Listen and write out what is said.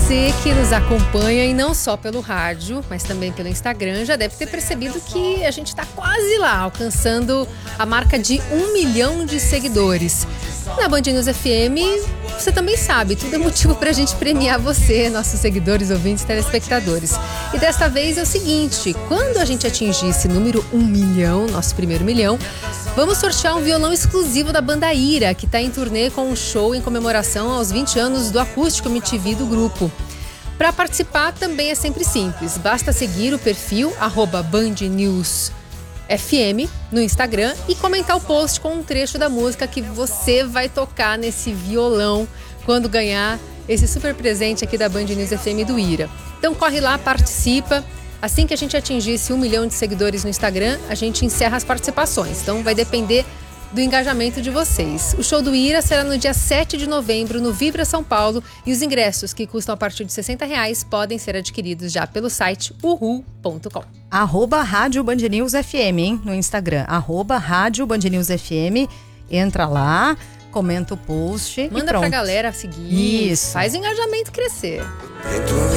Você que nos acompanha e não só pelo rádio, mas também pelo Instagram, já deve ter percebido que a gente está quase lá, alcançando a marca de 1 milhão de seguidores. Na Band News FM, você também sabe, tudo é motivo pra gente premiar você, nossos seguidores, ouvintes, telespectadores. E desta vez é o seguinte, quando a gente atingir esse número 1 milhão, nosso primeiro milhão, vamos sortear um violão exclusivo da banda Ira, que está em turnê com um show em comemoração aos 20 anos do Acústico MTV do grupo. Para participar também é sempre simples, basta seguir o perfil @BandNewsFM no Instagram e comentar o post com um trecho da música que você vai tocar nesse violão quando ganhar esse super presente aqui da Band News FM do Ira. Então corre lá, participa. Assim que a gente atingir esse 1 milhão de seguidores no Instagram, a gente encerra as participações. Então vai depender do engajamento de vocês. O show do Ira será no dia 7 de novembro no Vibra São Paulo e os ingressos, que custam a partir de R$60, podem ser adquiridos já pelo site uhu.com. @Rádio Band News FM, hein, no Instagram. @Rádio Band News FM. Entra lá, comenta o post. Manda pra galera seguir. Isso. Faz o engajamento crescer.